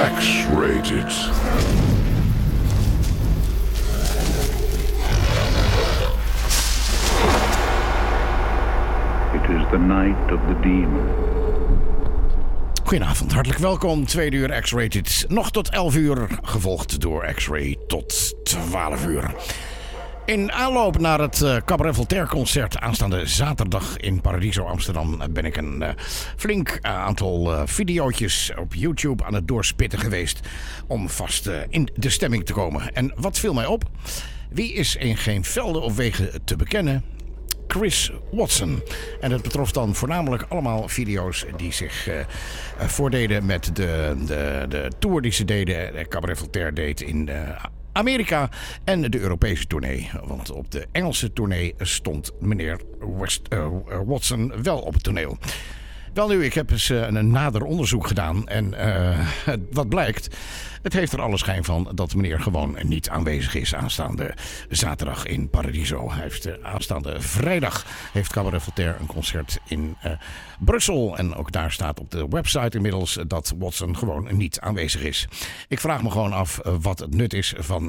X-Rated. It is the night of the demon. Goedenavond, hartelijk welkom. 2 uur X-Rated, nog tot 11 uur, gevolgd door X-Ray tot 12 uur. In aanloop naar het Cabaret Voltaire concert aanstaande zaterdag in Paradiso Amsterdam ben ik een flink aantal videootjes op YouTube aan het doorspitten geweest om vast in de stemming te komen. En wat viel mij op? Wie is in geen velden of wegen te bekennen? Chris Watson. En dat betrof dan voornamelijk allemaal video's die zich voordeden met de tour die ze deden, Cabaret Voltaire deed in Amerika en de Europese tournee. Want op de Engelse tournee stond meneer Watson wel op het toneel. Wel nu, ik heb eens een nader onderzoek gedaan en wat blijkt, het heeft er alle schijn van dat meneer gewoon niet aanwezig is aanstaande zaterdag in Paradiso. Hij heeft aanstaande vrijdag heeft Cabaret Voltaire een concert in Brussel. En ook daar staat op de website inmiddels dat Watson gewoon niet aanwezig is. Ik vraag me gewoon af wat het nut is van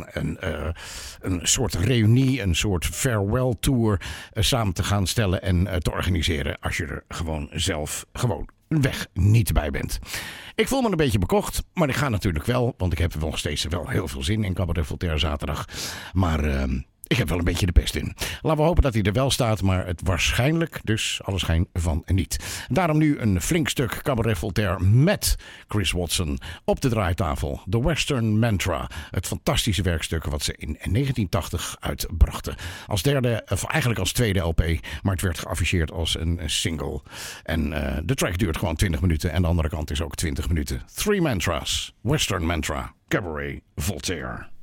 een soort reunie, een soort farewell tour samen te gaan stellen en te organiseren als je er gewoon zelf een weg niet bij bent. Ik voel me een beetje bekocht, maar ik ga natuurlijk wel, want ik heb er nog steeds wel heel veel zin in Cabaret Voltaire zaterdag. Maar ik heb wel een beetje de pest in. Laten we hopen dat hij er wel staat, maar het waarschijnlijk dus alle schijn van niet. Daarom nu een flink stuk Cabaret Voltaire met Chris Watson op de draaitafel. The Western Mantra. Het fantastische werkstuk wat ze in 1980 uitbrachten. Als derde, of eigenlijk als tweede LP, maar het werd geafficheerd als een single. En de track duurt gewoon 20 minuten en de andere kant is ook 20 minuten. 3 Mantras. Western Mantra. Cabaret Voltaire.